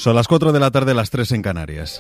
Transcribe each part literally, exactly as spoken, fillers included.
Son las cuatro de la tarde, las tres en Canarias.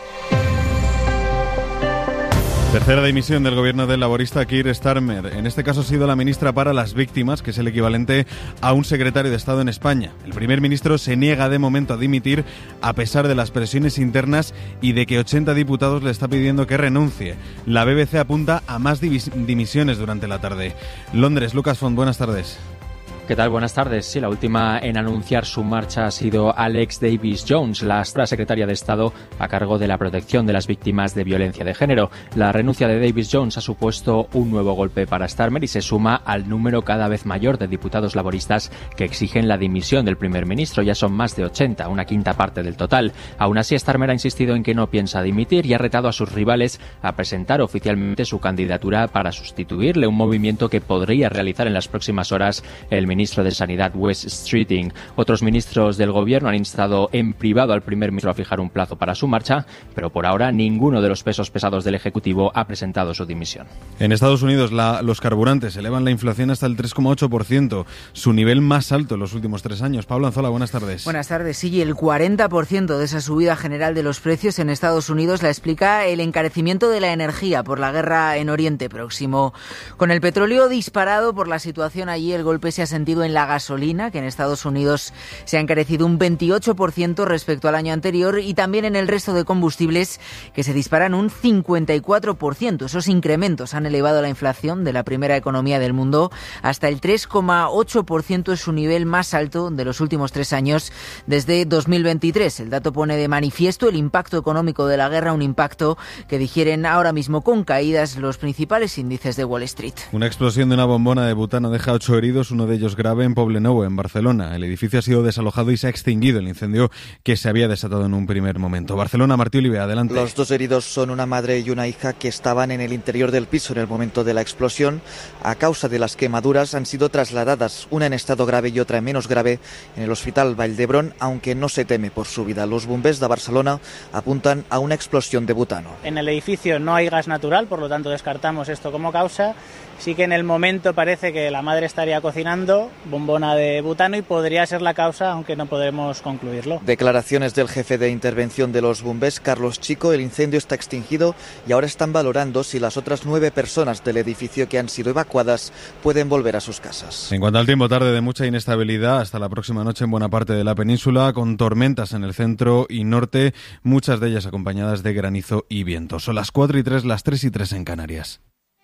Tercera dimisión del gobierno del laborista Keir Starmer. En este caso ha sido la ministra para las víctimas, que es el equivalente a un secretario de Estado en España. El primer ministro se niega de momento a dimitir a pesar de las presiones internas y de que ochenta diputados le está pidiendo que renuncie. La B B C apunta a más divis- dimisiones durante la tarde. Londres, Lucas Font, buenas tardes. ¿Qué tal? Buenas tardes. Sí, la última en anunciar su marcha ha sido Alex Davis Jones, la secretaria de Estado a cargo de la protección de las víctimas de violencia de género. La renuncia de Davis Jones ha supuesto un nuevo golpe para Starmer y se suma al número cada vez mayor de diputados laboristas que exigen la dimisión del primer ministro. Ya son más de ochenta, una quinta parte del total. Aún así, Starmer ha insistido en que no piensa dimitir y ha retado a sus rivales a presentar oficialmente su candidatura para sustituirle, un movimiento que podría realizar en las próximas horas el ministro ministro de Sanidad, Wes Streeting. Otros ministros del gobierno han instado en privado al primer ministro a fijar un plazo para su marcha, pero por ahora ninguno de los pesos pesados del Ejecutivo ha presentado su dimisión. En Estados Unidos la, los carburantes elevan la inflación hasta el tres coma ocho por ciento, su nivel más alto en los últimos tres años. Pablo Anzola, buenas tardes. Buenas tardes. Sí, el cuarenta por ciento de esa subida general de los precios en Estados Unidos la explica el encarecimiento de la energía por la guerra en Oriente Próximo. Con el petróleo disparado por la situación allí, el golpe se ha sentido en la gasolina, que en Estados Unidos se ha encarecido un veintiocho por ciento respecto al año anterior, y también en el resto de combustibles, que se disparan un cincuenta y cuatro por ciento. Esos incrementos han elevado la inflación de la primera economía del mundo hasta el tres coma ocho por ciento, es su nivel más alto de los últimos tres años desde dos mil veintitrés. El dato pone de manifiesto el impacto económico de la guerra, un impacto que digieren ahora mismo con caídas los principales índices de Wall Street. Una explosión de una bombona de butano deja ocho heridos, uno de ellos grave en Poblenou, en Barcelona. El edificio ha sido desalojado y se ha extinguido el incendio que se había desatado en un primer momento. Barcelona, Martí Olive, adelante. Los dos heridos son una madre y una hija que estaban en el interior del piso en el momento de la explosión. A causa de las quemaduras han sido trasladadas, una en estado grave y otra en menos grave, en el Hospital Vall d'Hebron, aunque no se teme por su vida. Los bombers de Barcelona apuntan a una explosión de butano. En el edificio no hay gas natural, por lo tanto descartamos esto como causa. Sí que en el momento parece que la madre estaría cocinando bombona de butano y podría ser la causa, aunque no podemos concluirlo. Declaraciones del jefe de intervención de los bombers, Carlos Chico. El incendio está extinguido y ahora están valorando si las otras nueve personas del edificio que han sido evacuadas pueden volver a sus casas. En cuanto al tiempo, tarde de mucha inestabilidad hasta la próxima noche en buena parte de la península, con tormentas en el centro y norte, muchas de ellas acompañadas de granizo y viento. Son las cuatro y tres, las tres y tres en Canarias.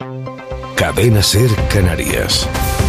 Cadena SER Canarias.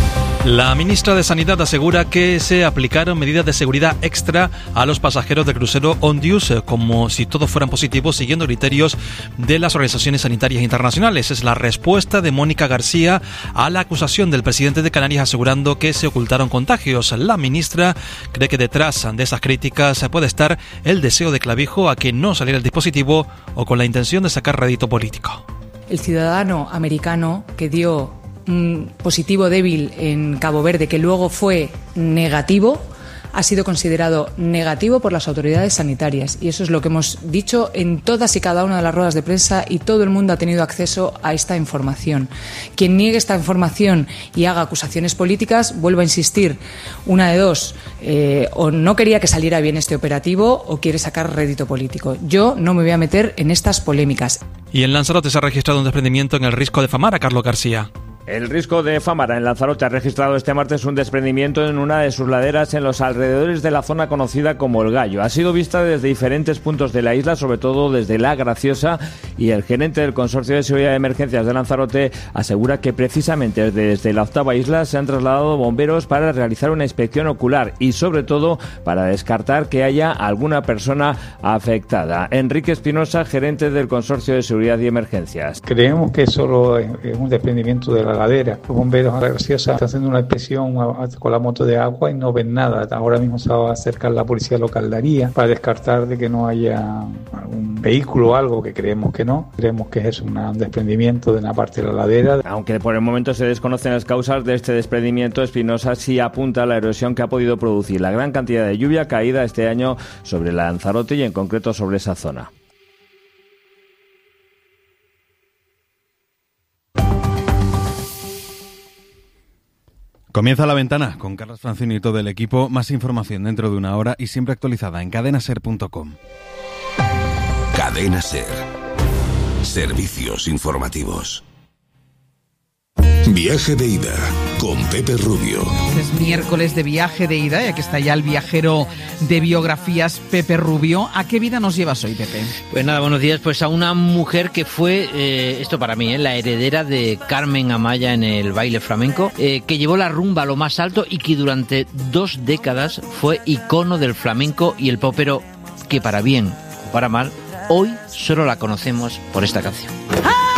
La ministra de Sanidad asegura que se aplicaron medidas de seguridad extra a los pasajeros del crucero Ondius, como si todos fueran positivos, siguiendo criterios de las organizaciones sanitarias internacionales. Es la respuesta de Mónica García a la acusación del presidente de Canarias asegurando que se ocultaron contagios. La ministra cree que detrás de esas críticas puede estar el deseo de Clavijo a que no saliera el dispositivo o con la intención de sacar rédito político. El ciudadano americano que dio un positivo débil en Cabo Verde, que luego fue negativo, ha sido considerado negativo por las autoridades sanitarias. Y eso es lo que hemos dicho en todas y cada una de las ruedas de prensa, y todo el mundo ha tenido acceso a esta información. Quien niegue esta información y haga acusaciones políticas, vuelvo a insistir, una de dos, eh, o no quería que saliera bien este operativo o quiere sacar rédito político. Yo no me voy a meter en estas polémicas. Y en Lanzarote se ha registrado un desprendimiento en el Risco de Famara. Carlos García. El Risco de Famara en Lanzarote ha registrado este martes un desprendimiento en una de sus laderas en los alrededores de la zona conocida como El Gallo. Ha sido vista desde diferentes puntos de la isla, sobre todo desde La Graciosa, y el gerente del Consorcio de Seguridad de Emergencias de Lanzarote asegura que precisamente desde la octava isla se han trasladado bomberos para realizar una inspección ocular y sobre todo para descartar que haya alguna persona afectada. Enrique Espinosa, gerente del Consorcio de Seguridad y Emergencias. Creemos que solo es un desprendimiento de la ladera. Los bomberos a La Graciosa están haciendo una inspección con la moto de agua y no ven nada. Ahora mismo se va a acercar la policía local de Aría para descartar de que no haya algún vehículo o algo, que creemos que no. Creemos que es un desprendimiento de una parte de la ladera. Aunque por el momento se desconocen las causas de este desprendimiento, Espinosa sí apunta a la erosión que ha podido producir la gran cantidad de lluvia caída este año sobre Lanzarote y en concreto sobre esa zona. Comienza La Ventana con Carlos Francini y todo el equipo. Más información dentro de una hora y siempre actualizada en cadena ser punto com. Cadena Ser. Servicios informativos. Viaje de ida con Pepe Rubio. Es miércoles de viaje de ida y aquí está ya el viajero de biografías, Pepe Rubio. ¿A qué vida nos llevas hoy, Pepe? Pues nada, buenos días. Pues a una mujer que fue, eh, esto para mí, eh, la heredera de Carmen Amaya en el baile flamenco, eh, que llevó la rumba a lo más alto y que durante dos décadas fue icono del flamenco y el pop, pero que para bien o para mal, hoy solo la conocemos por esta canción.